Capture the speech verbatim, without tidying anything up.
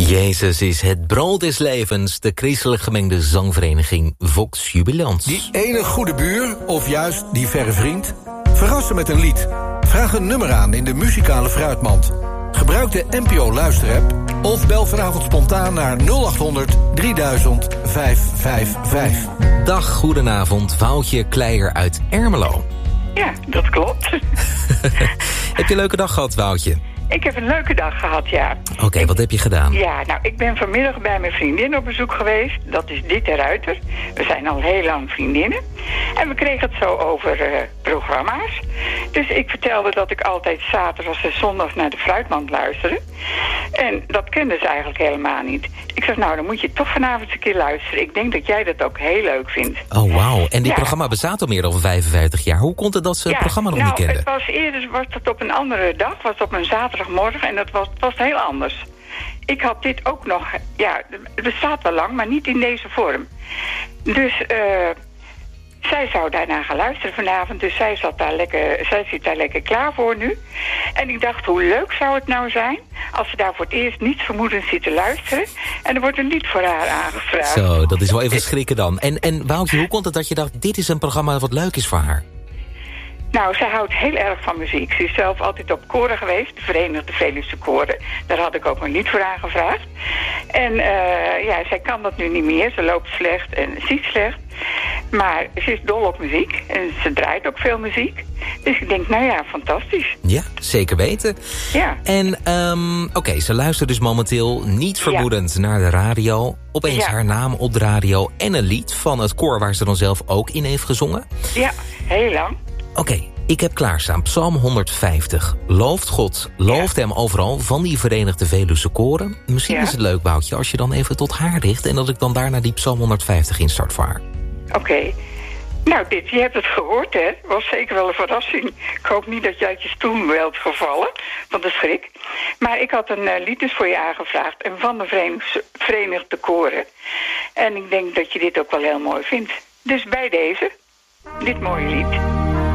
Jezus is het brood des levens, de christelijk gemengde zangvereniging Vox Jubilans. Die ene goede buur, of juist die verre vriend, verrassen met een lied. Vraag een nummer aan in de muzikale fruitmand. Gebruik de N P O luisterapp of bel vanavond spontaan naar nul acht honderd drieduizend vijfhonderdvijfenvijftig. Dag, goedenavond, Woutje Kleijer uit Ermelo. Ja, dat klopt. Heb je een leuke dag gehad, Woutje? Ik heb een leuke dag gehad, ja. Oké, okay, wat heb je gedaan? Ja, nou, ik ben vanmiddag bij mijn vriendin op bezoek geweest. Dat is Ditte Ruiter. We zijn al heel lang vriendinnen. En we kregen het zo over uh, programma's. Dus ik vertelde dat ik altijd zaterdags en zondags naar de Fruitmand luisterde. En dat kende ze eigenlijk helemaal niet. Ik zeg, nou, dan moet je toch vanavond eens een keer luisteren. Ik denk dat jij dat ook heel leuk vindt. Oh, wauw. En dit ja. programma bestaat al meer dan vijfenvijftig jaar. Hoe komt het dat ze het ja, programma nog nou, niet kenden? Het was eerder was het op een andere dag. was op een zaterdagmorgen en dat was, was heel anders. Ik had dit ook nog... Ja, het bestaat wel lang, maar niet in deze vorm. Dus... Uh, Zij zou daarna gaan luisteren vanavond, dus zij, zat daar lekker, zij zit daar lekker klaar voor nu. En ik dacht, hoe leuk zou het nou zijn als ze daar voor het eerst niets vermoedend zit te luisteren. En er wordt een lied voor haar aangevraagd. Zo, dat is wel even schrikken dan. En, en Woutje, hoe komt het dat je dacht, dit is een programma wat leuk is voor haar? Nou, zij houdt heel erg van muziek. Ze is zelf altijd op koren geweest, de Verenigde Veluwse Koren. Daar had ik ook een lied voor aangevraagd. En uh, ja, zij kan dat nu niet meer. Ze loopt slecht en ziet slecht. Maar ze is dol op muziek en ze draait ook veel muziek. Dus ik denk, nou ja, fantastisch. Ja, zeker weten. Ja. En um, oké, okay, ze luistert dus momenteel niet vermoedend ja. naar de radio. Opeens ja. haar naam op de radio en een lied van het koor waar ze dan zelf ook in heeft gezongen. Ja, heel lang. Oké, okay, ik heb klaarstaan Psalm honderdvijftig. Looft God, looft ja. hem overal van die Verenigde Veluwse Koren. Misschien ja. is het leuk, Woutje, als je dan even tot haar richt en dat ik dan daarna die Psalm honderdvijftig instart voor haar. Oké. Okay. Nou, dit, je hebt het gehoord, hè? Was zeker wel een verrassing. Ik hoop niet dat je uit je stoel bent gevallen van de schrik. Maar ik had een uh, lied dus voor je aangevraagd. En van de Verenigde, Verenigde Koren. En ik denk dat je dit ook wel heel mooi vindt. Dus bij deze, dit mooie lied.